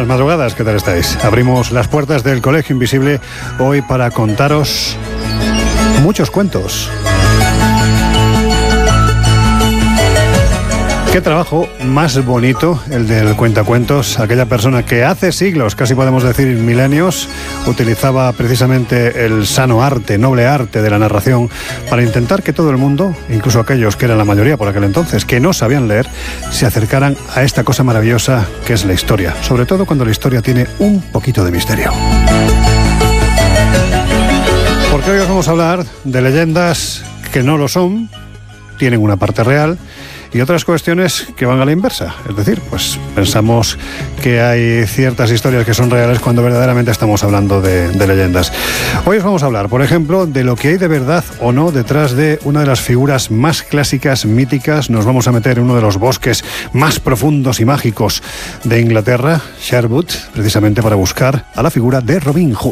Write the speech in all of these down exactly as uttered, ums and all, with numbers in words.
Buenas madrugadas, ¿qué tal estáis? Abrimos las puertas del Colegio Invisible hoy para contaros muchos cuentos. Qué trabajo más bonito el del cuentacuentos. Aquella persona que hace siglos, casi podemos decir milenios, utilizaba precisamente el sano arte, noble arte de la narración para intentar que todo el mundo, incluso aquellos que eran la mayoría por aquel entonces, que no sabían leer, se acercaran a esta cosa maravillosa que es la historia. Sobre todo cuando la historia tiene un poquito de misterio. Porque hoy os vamos a hablar de leyendas que no lo son, tienen una parte real, y otras cuestiones que van a la inversa. Es decir, pues pensamos que hay ciertas historias que son reales cuando verdaderamente estamos hablando de, de leyendas. Hoy os vamos a hablar, por ejemplo, de lo que hay de verdad o no detrás de una de las figuras más clásicas, míticas. Nos vamos a meter en uno de los bosques más profundos y mágicos de Inglaterra, Sherwood, precisamente para buscar a la figura de Robin Hood.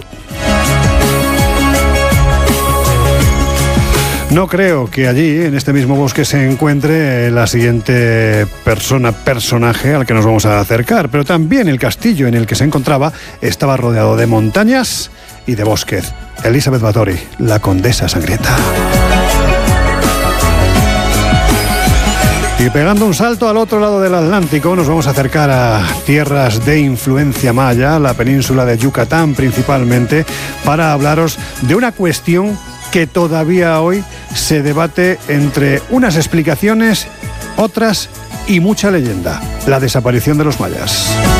No creo que allí, en este mismo bosque, se encuentre la siguiente persona, personaje al que nos vamos a acercar, pero también el castillo en el que se encontraba estaba rodeado de montañas y de bosques. Elizabeth Bathory, la condesa sangrienta. Y pegando un salto al otro lado del Atlántico, nos vamos a acercar a tierras de influencia maya, la península de Yucatán principalmente, para hablaros de una cuestión que todavía hoy se debate entre unas explicaciones, otras y mucha leyenda: la desaparición de los mayas.